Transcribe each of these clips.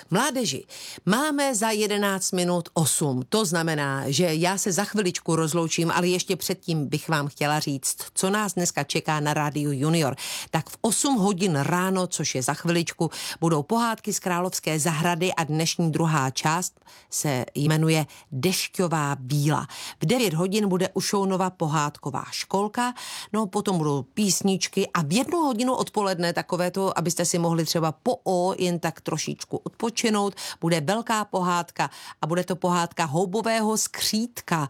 Mládeži, máme za 11 minut 8. To znamená, že já se za chviličku rozloučím, ale ještě předtím bych vám chtěla říct, co nás dneska čeká na Rádiu Junior. Tak v 8 hodin ráno, což je za chviličku, budou pohádky z Královské zahrady a dnešní druhá část se jmenuje Dešťová víla. V 9 hodin bude u Šounova pohádková školka, no potom budou písničky a v 1 hodinu odpoledne takové to, abyste si mohli třeba jen tak trošičku odpočinout, bude velká pohádka a bude to pohádka Houbového skřítka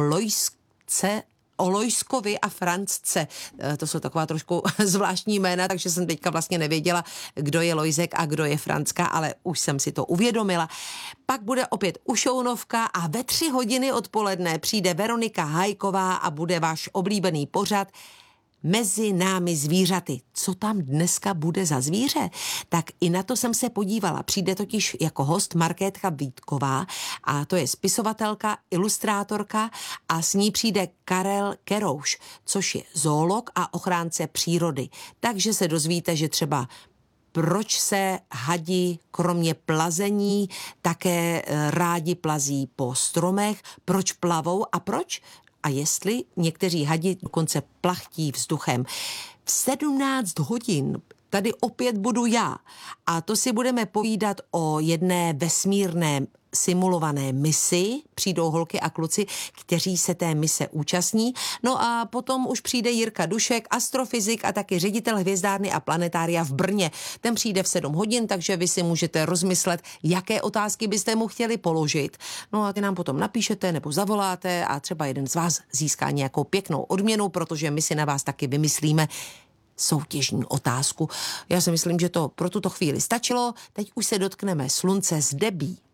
o Lojskovi a Francce. To jsou taková trošku zvláštní jména, takže jsem teďka vlastně nevěděla, kdo je Lojzek a kdo je Francka, ale už jsem si to uvědomila. Pak bude opět Ušounovka a ve 3 hodiny odpoledne přijde Veronika Hajková a bude váš oblíbený pořad Mezi námi zvířaty. Co tam dneska bude za zvíře? Tak i na to jsem se podívala. Přijde totiž jako host Markétka Vítková a to je spisovatelka, ilustrátorka a s ní přijde Karel Kerouš, což je zoolog a ochránce přírody. Takže se dozvíte, že třeba proč se hadi kromě plazení také rádi plazí po stromech, proč plavou a proč? A jestli někteří hadi dokonce plachtí vzduchem. V 17 hodin tady opět budu já a to si budeme povídat o jedné vesmírné simulované misi. Přijdou holky a kluci, kteří se té mise účastní. No a potom už přijde Jirka Dušek, astrofyzik a taky ředitel hvězdárny a planetária v Brně. Ten přijde v 7 hodin, takže vy si můžete rozmyslet, jaké otázky byste mu chtěli položit. No a ty nám potom napíšete nebo zavoláte a třeba jeden z vás získá nějakou pěknou odměnu, protože my si na vás taky vymyslíme soutěžní otázku. Já si myslím, že to pro tuto chvíli stačilo. Teď už se dotkneme slunce z Debí.